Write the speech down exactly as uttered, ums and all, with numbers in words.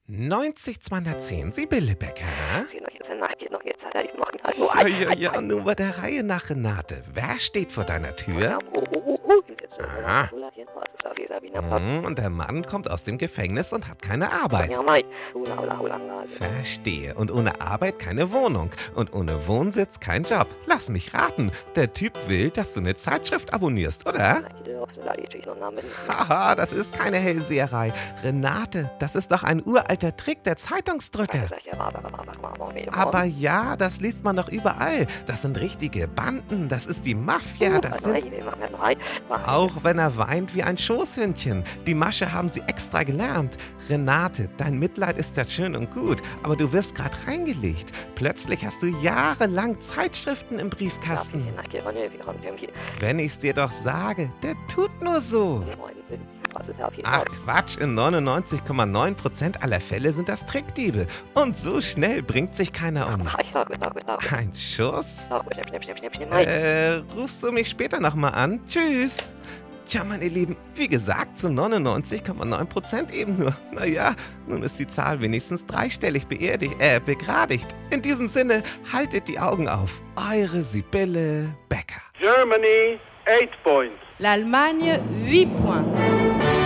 neunzig zweihundertzehn, Sibylle Becker. Hier noch jetzt, nach, hier noch jetzt, hat er ich noch halt nur Ja, ein. ja, ja, nur bei der Reihe nach, Renate. Wer steht vor deiner Tür? Oh, oh, oh, oh. Aha. Hm, und der Mann kommt aus dem Gefängnis und hat keine Arbeit. Verstehe. Und ohne Arbeit keine Wohnung. Und ohne Wohnsitz kein Job. Lass mich raten. Der Typ will, dass du eine Zeitschrift abonnierst, oder? Haha, das ist keine Hellseherei. Renate, das ist doch ein uralter Trick der Zeitungsdrücker. Aber ja, das liest man doch überall. Das sind richtige Banden. Das ist die Mafia. Das sind... Auch wenn er weint wie ein Schoßhündchen. Die Masche haben sie extra gelernt. Renate, dein Mitleid ist ja schön und gut, aber du wirst gerade reingelegt. Plötzlich hast du jahrelang Zeitschriften im Briefkasten. Wenn ich's dir doch sage, der tut nur so. Ach Quatsch, in neunundneunzig Komma neun Prozent aller Fälle sind das Trickdiebe. Und so schnell bringt sich keiner um. Ein Schuss? Äh, rufst du mich später nochmal an? Tschüss. Tja, meine Lieben, wie gesagt, zu neunundneunzig Komma neun Prozent eben nur. Naja, nun ist die Zahl wenigstens dreistellig beerdigt, äh, begradigt. In diesem Sinne, haltet die Augen auf. Eure Sibylle Becker. Germany, eight points. L'Allemagne, huit points.